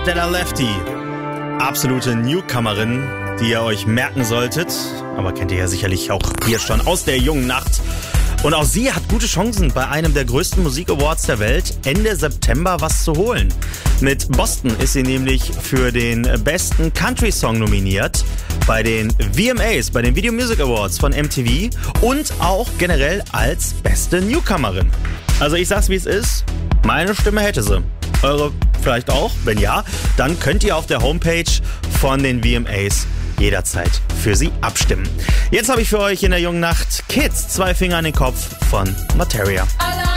Stella Lefty. Absolute Newcomerin, die ihr euch merken solltet. Aber kennt ihr ja sicherlich auch hier schon aus der jungen Nacht. Und auch sie hat gute Chancen, bei einem der größten Musik-Awards der Welt Ende September was zu holen. Mit Boston ist sie nämlich für den besten Country-Song nominiert bei den VMAs, bei den Video Music Awards von MTV und auch generell als beste Newcomerin. Also ich sag's wie es ist, meine Stimme hätte sie. Eure vielleicht auch? Wenn ja, dann könnt ihr auf der Homepage von den VMAs jederzeit für sie abstimmen. Jetzt habe ich für euch in der jungen Nacht Kids, 2 Finger an den Kopf von Materia.